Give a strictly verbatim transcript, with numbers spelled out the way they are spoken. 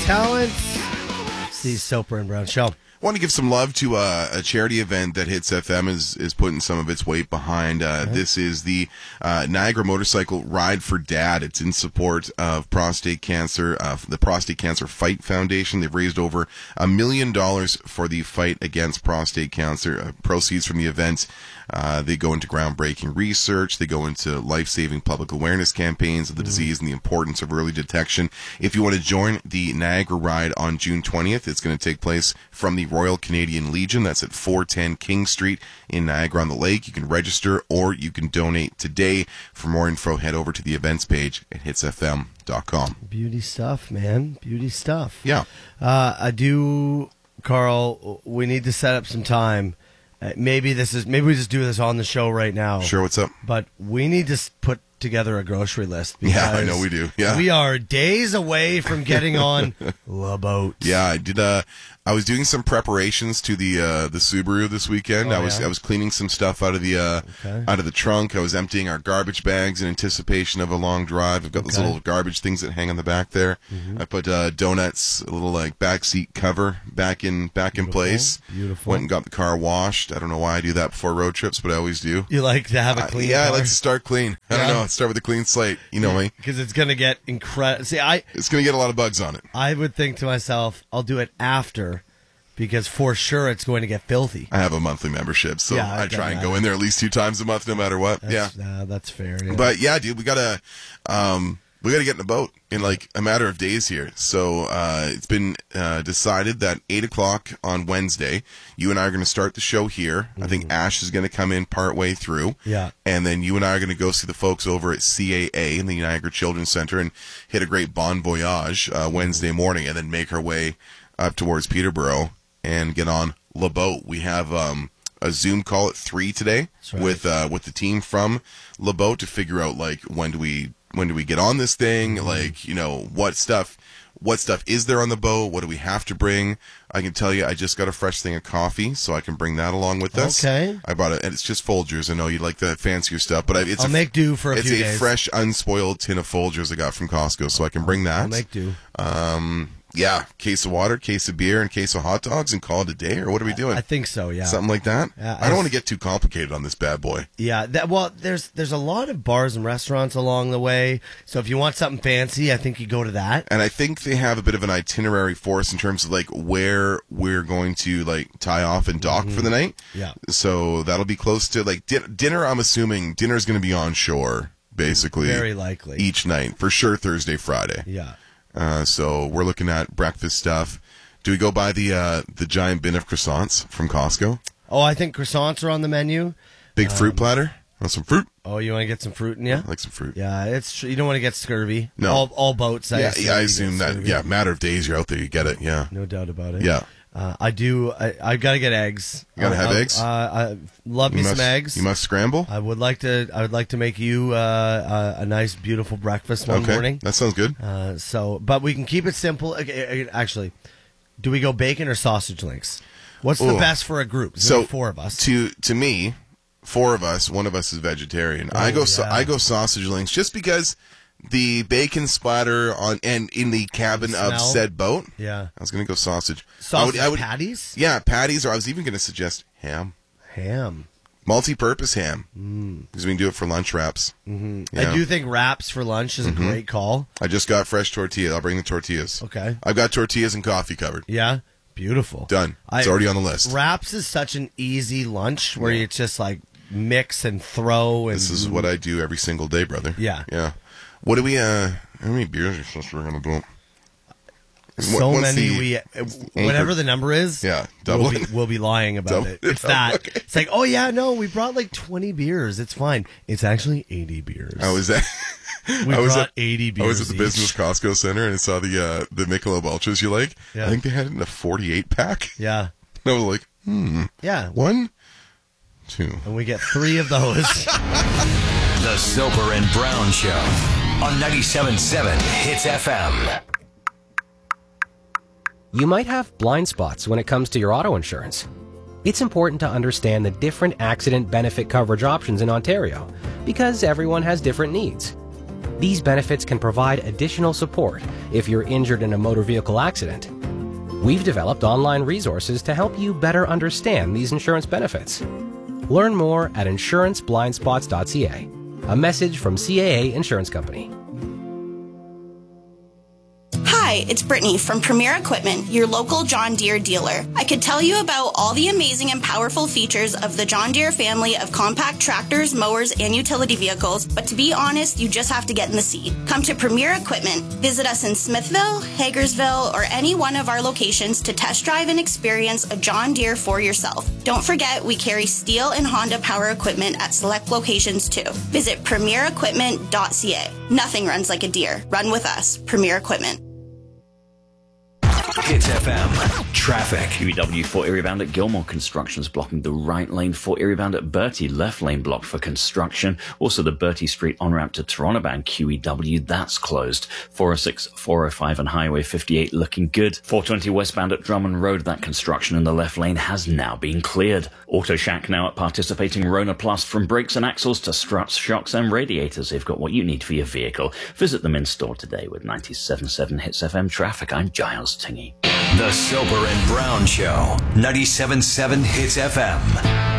talents. It's the Soper and Brown Show. I want to give some love to uh, a charity event that Hits F M is, is putting some of its weight behind. Uh, okay. This is the uh, Niagara Motorcycle Ride for Dad. It's in support of prostate cancer, uh, the Prostate Cancer Fight Foundation. They've raised over a million dollars for the fight against prostate cancer. Uh, proceeds from the event, uh, they go into groundbreaking research. They go into life-saving public awareness campaigns of the mm. disease and the importance of early detection. If you want to join the Niagara Ride on June twentieth, it's going to take place from the Royal Canadian Legion. That's at four ten King Street in Niagara-on-the-Lake. You can register or you can donate today. For more info, head over to the events page at hits f m dot com. Beauty stuff, man. Beauty stuff. Yeah. Uh, I do, Carl, we need to set up some time. Uh, maybe this is maybe we just do this on the show right now. Sure, what's up? But we need to put together a grocery list. Yeah, I know we do. Yeah. We are days away from getting on La Boat. Yeah, I did. Uh, I was doing some preparations to the uh, the Subaru this weekend. Oh, I was yeah? I was cleaning some stuff out of the uh, okay. out of the trunk. I was emptying our garbage bags in anticipation of a long drive. I've got okay. those little garbage things that hang on the back there. Mm-hmm. I put uh, donuts, a little like back seat cover back in back Beautiful. in place. Beautiful. Went and got the car washed. I don't know why I do that before road trips, but I always do. You like to have a clean uh, Yeah, car? I like to start clean. I yeah. don't know. Start with a clean slate. You know me. Because it's going to get incredible. See, I it's going to get a lot of bugs on it. I would think to myself, I'll do it after, because for sure it's going to get filthy. I have a monthly membership, so yeah, I, I try and go in there at least two times a month, no matter what. That's, yeah, uh, that's fair. Yeah. But yeah, dude, we gotta um, we gotta get in a boat in like a matter of days here. So uh, it's been uh, decided that eight o'clock on Wednesday, you and I are going to start the show here. Mm-hmm. I think Ash is going to come in part way through. Yeah, and then you and I are going to go see the folks over at C A A in the Niagara Children's Center and hit a great bon voyage uh, Wednesday morning, and then make our way up towards Peterborough and get on La Boat. We have um, a Zoom call at three today right. with uh, with the team from La Boat to figure out like when do we when do we get on this thing? Mm-hmm. Like, you know, what stuff what stuff is there on the boat? What do we have to bring? I can tell you, I just got a fresh thing of coffee, so I can bring that along with us. Okay. I brought it, and it's just Folgers. I know you like the fancier stuff, but I, it's I'll a, make do for a it's few a days. fresh, unspoiled tin of Folgers I got from Costco, so I can bring that. I'll make do. Um. Yeah, case of water, case of beer, and case of hot dogs, and call it a day, or what are we doing? I think so, yeah. Something like that? Yeah, I don't want to get too complicated on this bad boy. Yeah, that, well, there's there's a lot of bars and restaurants along the way, so if you want something fancy, I think you go to that. And I think they have a bit of an itinerary for us in terms of, like, where we're going to, like, tie off and dock mm-hmm. for the night. Yeah. So that'll be close to, like, di- dinner, I'm assuming, dinner's going to be on shore, basically. Very likely. Each night, for sure Thursday, Friday. Yeah. Uh, so we're looking at breakfast stuff. Do we go buy the uh, the giant bin of croissants from Costco? Oh, I think croissants are on the menu. Big fruit um, platter? Want some fruit? Oh, you want to get some fruit in you? I like some fruit. Yeah, it's you don't want to get scurvy. No. All, all boats, I yeah, assume. yeah, I assume that. Scurvy. Yeah, matter of days you're out there, you get it, yeah. No doubt about it. Yeah. Uh, I do. I, I got to get eggs. You gotta uh, have uh, eggs? Uh, I love You me must, some eggs. You must scramble? I would like to. I would like to make you uh, a, a nice, beautiful breakfast one okay, morning. that sounds good. Uh, so, but we can keep it simple. Okay, actually, do we go bacon or sausage links? What's the Ooh. best for a group? There's So only four of us. To to me, four of us, one of us is vegetarian. Oh, I go so, yeah. I go sausage links just because the bacon splatter on and in the cabin The of smell. said boat. Yeah. I was gonna go sausage. Sausage I would, I would, patties? Yeah, patties, or I was even gonna suggest ham. Ham. Multi-purpose ham. Mm. Because we can do it for lunch wraps. Mm-hmm. Yeah. I do think wraps for lunch is a Mm-hmm. great call. I just got fresh tortillas. I'll bring the tortillas. Okay. I've got tortillas and coffee covered. Yeah. Beautiful. Done. It's I, already on the list. Wraps is such an easy lunch where Yeah. you just like mix and throw. And This is what I do every single day, brother. Yeah. Yeah. What do we, uh, how many beers are supposed to we're going to do? So What's many the we, uh, whatever the number is, Yeah, double we'll be, it. we'll be lying about Double it. it It's up, that. okay. It's like, oh yeah, no, we brought like twenty beers. It's fine. It's actually eighty beers. I was at, we I was brought at, eighty beers. I was at the each. Business Costco Center and I saw the, uh, the Michelob Ultras you like. Yeah. I think they had it in a forty-eight pack. Yeah. And I was like, hmm. Yeah. One, two. And we get three of those. The Soper and Brown Show on ninety-seven point seven Hits F M. You might have blind spots when it comes to your auto insurance. It's important to understand the different accident benefit coverage options in Ontario because everyone has different needs. These benefits can provide additional support if you're injured in a motor vehicle accident. We've developed online resources to help you better understand these insurance benefits. Learn more at insurance blind spots dot c a. A message from C A A Insurance Company. Hi, it's Brittany from Premier Equipment, your local John Deere dealer. I could tell you about all the amazing and powerful features of the John Deere family of compact tractors, mowers, and utility vehicles, but to be honest, you just have to get in the seat. Come to Premier Equipment. Visit us in Smithville, Hagersville, or any one of our locations to test drive and experience a John Deere for yourself. Don't forget, we carry Steel and Honda power equipment at select locations too. Visit premier equipment dot c a. Nothing runs like a Deere. Run with us. Premier Equipment. Hits F M. Traffic. Q E W four area bound at Gilmore Construction's blocking the right lane. four area bound at Bertie, left lane blocked for construction. Also the Bertie Street on-ramp to Toronto bound Q E W, that's closed. four oh six, four oh five and Highway fifty-eight looking good. four twenty westbound at Drummond Road, that construction in the left lane has now been cleared. Auto Shack now at participating Rona Plus. From brakes and axles to struts, shocks and radiators, they've got what you need for your vehicle. Visit them in store today with ninety-seven point seven Hits F M traffic. I'm Giles Tingy. The Soper and Brown Show. ninety-seven point seven Hits F M.